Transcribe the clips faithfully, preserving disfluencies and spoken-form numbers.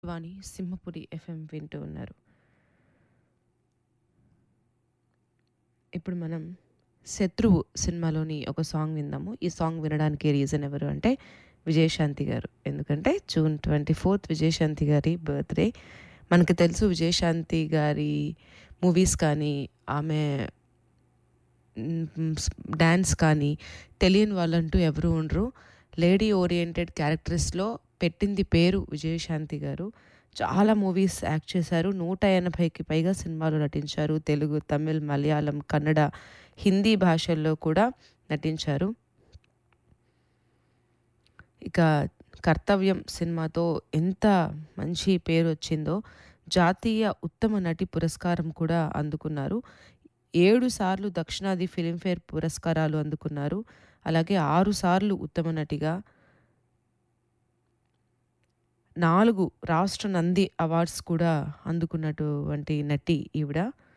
వాణి Simhapuri FM వింటూ ఉన్నారు. ఇప్పుడు మనం 'శత్రువు' సినిమాలోని ఒక సాంగ్ విందాము. ఈ సాంగ్ వినడానికి రీజన్ ఎవరు అంటే విజయశాంతి గారు. ఎందుకంటే జూన్ ట్వంటీ ఫోర్త్ విజయశాంతి గారి బర్త్డే. మనకు తెలుసు విజయశాంతి గారి మూవీస్ కానీ ఆమె డ్యాన్స్ కానీ తెలియని వాళ్ళంటూ ఎవరు ఉండరు. లేడీ ఓరియంటెడ్ క్యారెక్టర్స్లో పెట్టింది పేరు విజయశాంతి గారు. చాలా మూవీస్ యాక్ట్ చేశారు. నూట ఎనభైకి పైగా సినిమాలు నటించారు. తెలుగు, తమిళ్, మలయాళం, కన్నడ, హిందీ భాషల్లో కూడా నటించారు. ఇక 'కర్తవ్యం' సినిమాతో ఎంత మంచి పేరు వచ్చిందో జాతీయ ఉత్తమ నటి పురస్కారం కూడా అందుకున్నారు. ఏడు సార్లు దక్షిణాది ఫిలింఫేర్ పురస్కారాలు అందుకున్నారు. అలాగే ఆరు సార్లు ఉత్తమ నటిగా, నాలుగు రాష్ట్ర నంది అవార్డ్స్ కూడా అందుకున్నటువంటి నటి ఈవిడ.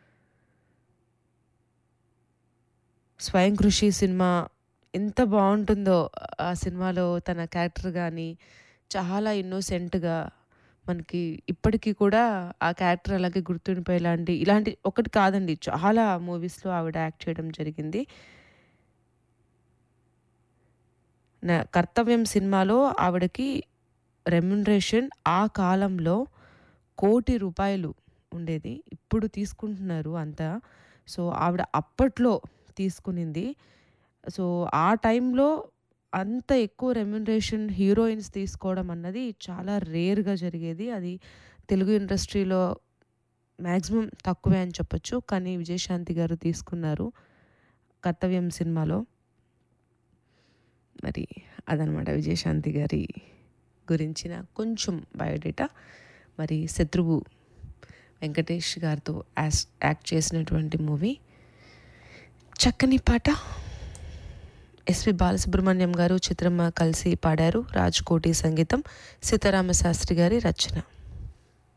స్వయం కృషి సినిమా ఎంత బాగుంటుందో, ఆ సినిమాలో తన క్యారెక్టర్ కానీ చాలా ఇన్నోసెంట్గా మనకి ఇప్పటికీ కూడా ఆ క్యారెక్టర్ అలాగే గుర్తుండిపోయేలాంటి ఇలాంటి ఒకటి కాదండి, చాలా మూవీస్లో ఆవిడ యాక్ట్ చేయడం జరిగింది. నా 'కర్తవ్యం' సినిమాలో ఆవిడకి రెమ్యునరేషన్ ఆ కాలంలో కోటి రూపాయలు ఉండేది. ఇప్పుడు తీసుకుంటున్నారు అంతా. సో ఆవిడ అప్పట్లో తీసుకునింది. సో ఆ టైంలో అంత ఎక్కువ రెమ్యునరేషన్ హీరోయిన్స్ తీసుకోవడం అన్నది చాలా రేర్గా జరిగేది. అది తెలుగు ఇండస్ట్రీలో మ్యాక్సిమం తక్కువే అని చెప్పొచ్చు. కానీ విజయశాంతి గారు తీసుకున్నారు 'కర్తవ్యం' సినిమాలో. మరి అదనమాట విజయశాంతి గారి గురించిన కొంచెం బయోడేటా. మరి 'శత్రువు' వెంకటేష్ గారితో యాస్ యాక్ట్ చేసినటువంటి మూవీ. చక్కని పాట ఎస్పి బాలసుబ్రహ్మణ్యం గారు, చిత్రమ్మ కలిసి పాడారు. రాజ్కోటి సంగీతం, సీతారామ శాస్త్రి గారి రచన.